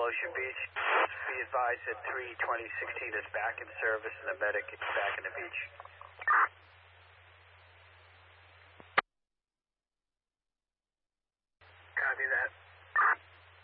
Ocean Beach. Be advised that 32016 is back in service and the medic is back in the beach.